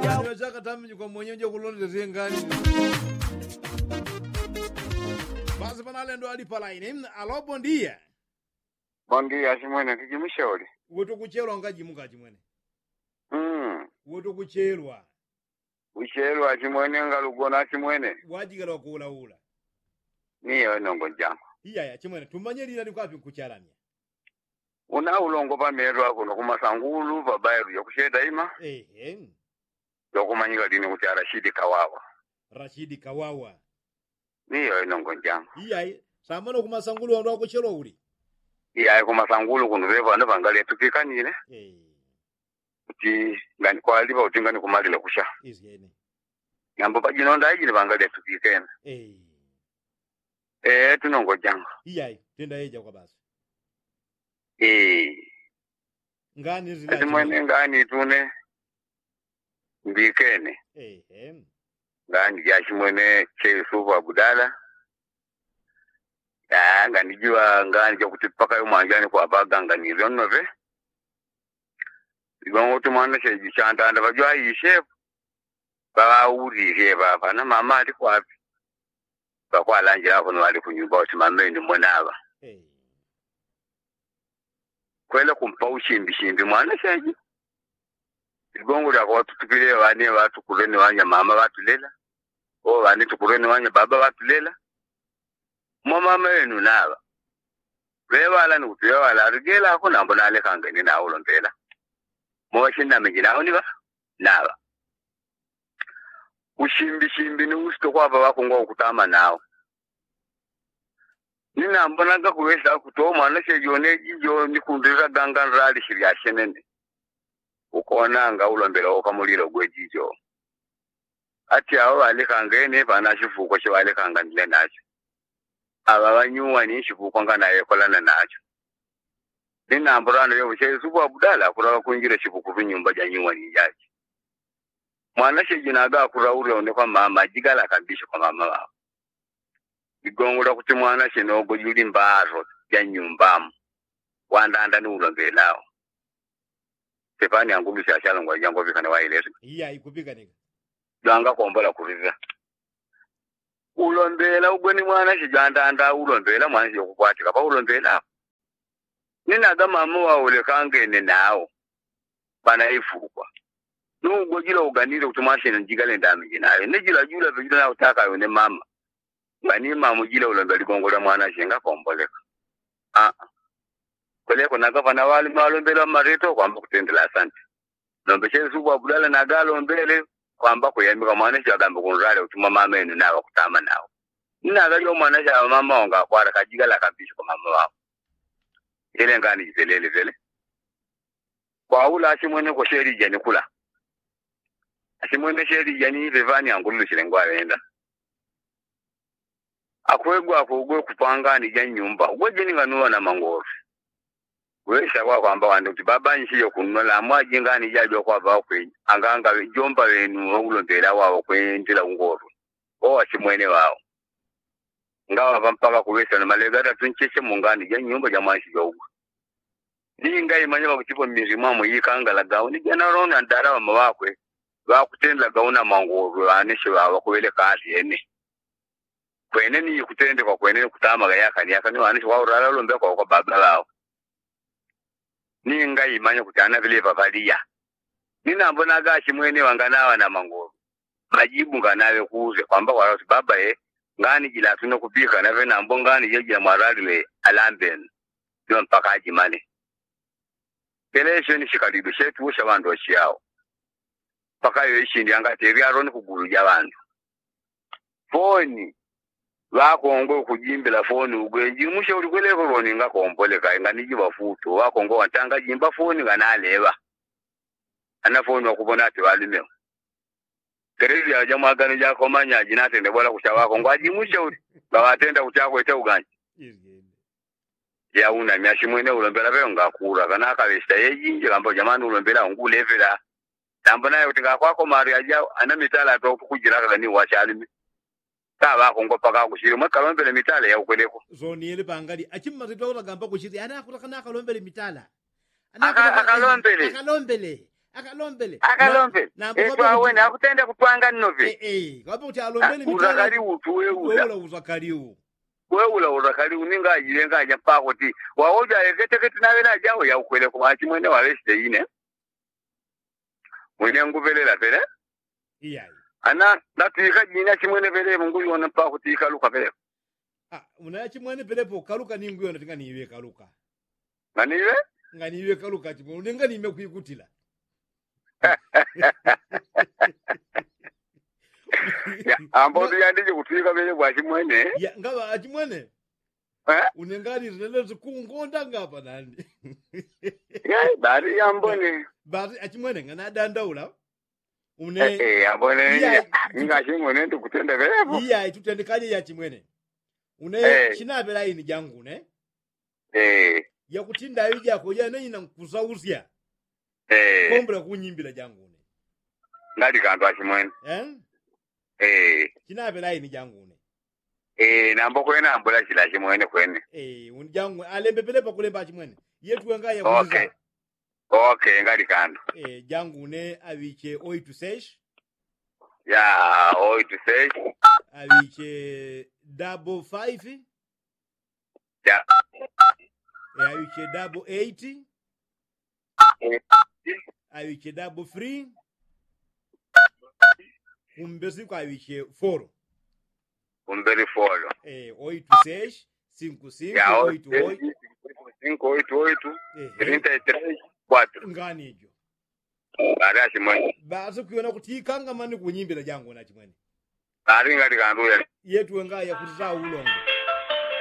Chaka tamu kwa mwenyewe kulonde zengani. Basi panale ndo alipa line. Alo bom dia. Bom dia, Simone, kijimishauri. Woto kucherwa ngaji mungaji mwene. Woto kucherwa. Ucherwa Simone ngalugona Simone. Wajigala kula ula. Niyo nongo jangu. Iya chimwene tumanyelira ni kwapi kucharania. Una ulongo pa merwa kuno kumasangulu babayeru yakusheda ima. Yokumanyika dini kuti Rashidi Kawawa. Rashidi Kawawa. Niyo nongo jangu. Iya samano kumasangulu ndo kuchero uli. Iya kumasangulu kuno beva ndavangale tukikanile. Kuti ngani kwaliba utingani kumalira kusha. Izgene. Nyambo pajinonda ijini vangale tukikena. Tunongo jangu. Iya tenda eja kwa basi. Ngani zile. Simone ngani tune. Mbikene. Ngani ya Simone Chesufu Abudala. Ngani jua ngani ja kutipaka yumanjani kwa baga ngani zonove. Igongo tumana cheji chanta anda bajua yishe. Baba uri he baba na mama ali kwapi. Bakwa lanjira hapo wali kunyumba usimame ni mwanaba. Kwele kumpa ushimbi mwana cheji. Igongo la kwa tutupile wane watu kuleni wanya mama watu lela. Wane tukuleni wanya baba watu lela. Mama menu naba. Wewala nukutu wewala arigela hako na mbona ale kangeni na ulo mbela. Mwashinda mejina honi ba? Naba. Ushimbi ni usito kwa baba kungo kutama nao. Nina mbona kuwesa kutoma na shejone jijo ni kundira gangan rali shiria shenene. Ukona nga ulombela okamuliro gwe jijo. Ati awo alikangene bana shifuko she alikangane nacho. Aba banyuwa ni shifuko ngana yekolana nacho. Nina mburano yo Chesufu Abudala kurawa kunjira shifuko vinyumba janyuwa ni yachi. Mwana shejinaga kuraure one kwa mama jigala kabisho kwa mama wao. Igongula kuti mwana shenogo yuli mbaro janyumbamu. Wanda ni ulombelao. Stefani angulu shashala ngwa jango vikana wailezi. Iya ikupika nika. Danga kombola kuriza. Ulombela ugweni mwana shijanda ulombela mwana shijokukwatika pa ulombela. Nina gama mwa ule kangene nao. Bana ifukwa. Nugo jila uganire kutumashi na njigale ndami jinayo. Nijila jula vijila na utaka yone mama. Ngani mamu jila ulombeli gongola mwana shinga komboleka. Koleko nagava wali malombela marito kwamba kutendela asante. Nombe Chesufu Abudala nagalo mbele kwamba kuyamika mwana shagamba kunrale utuma mama enu nawa kutama nao. Nina gajo mwana shagamba mama onga kwara kajigala kabisho kwa mama wao. Ile ngani jizelele vele. Kwa ula asimwene kwa sheri jani kula. Asimwene sheri jani vevani angulu shilengwa wenda. Akwegwa kupanga ni jani nyumba. Uwe jini nganuwa na mangoro. Wesha kwa kwamba wanda kuti baba nchiyo kunola mwaji ngani jajo kwa baba kwenye anganga jomba wenu ulombela wao kwenye ndila ungoro owa chimwene wao ngawa vampaka kuwesa na malegata tuncheshe mungani ja nyumba ja mwanshi jogu ni ngai manyama kutipo mizimamo yikanga la gauni jana rona ndara wa mawakwe wakutenda gauna mangoro anishe wao kuwele kazi ene kwene ni kutende kwa kwene kutama gayaka ni yakani wanishe wao rala ulombela kwa baba wao ni ngai manya kutana vile vavalia. Nina mbona gashi mwene wanganawa na mangoro. Majibu nganawe kuuze kwamba kwa baba ngani jila tuno kupika na vena mbongani yeji ya marali alamben. Ndio mpaka ajimali. Kelesho ni shikaribu shetu usha wando shiao. Paka yoishi ndi anga teria roni kuguru ya wando. Foni. Wako ngo kujimbila foni ugwenji musha ulikwele koroni nga kombole kai ngani jiba futo wako ngo watanga jimba foni nganaleva ana foni wakubona ati walimeo kerezi ya jamaa gani jako manya jinate ndebola kusha wako ngo ajimusha uli bawatenda kuchako ete uganji ya una miashi mwene ulombela veo ngakura kana akawesta yejinje kambo jamani ulombela ngulevela tambo nayo tinga kwako mari ajao ana mitala to kujiraka gani wachalimi Taba kongo paka kushiri makalombele mitala ya ukweleko. Zoni ele bangali achimma zitwa gamba kushiri ana akula kana akalombele mitala. Akalombele. akalombele etwawe akutenda kutwanga nove kapo kuti alombele uzakali utuwe uzakaliwo weula uzakali uninga ajilenga ajapa kuti waoja ekete nawe na jawo ya ukwele kwa chimwene waleste ine mwene ngubelela pele iya ana natika jina chimwene pele mungu yona pa kuti kaluka pele una chimwene pele po kaluka ningu yona tinga niwe kaluka ngani kaluka chimwene unenga nime kuikutila ambo yandije kutika pele kwa chimwene ya ngaba achimwene unengani zinele zikungonda ngapa nani bari ambone bari achimwene ngana dandaula une ambone ngashimwene ndikutenda velepo iya itutendekanye ya chimwene une chinapela ini jangu ne ya kutinda iji yako ya nina nkuzauzia kombra kunyimbila jangu ne ngadi kanto achimwene chinapela ini jangu ne nambo kwena ambula chila chimwene kwene unjangu alembe pelepa kulemba chimwene yetu wanga ya kuliza okay ngadi kanto jangu ne aviche 826 ya 826 aviche 55 ya aviche 88 aviche 3 kumbesi kwa aviche 4 umberi folo 826 55 588 33 4 ngani hiyo bari chimwene bazo kuona kuti ikanga mani kunyimbira jangu na chimwene bari ngadi kanto yetu wanga ya kutiza ulongo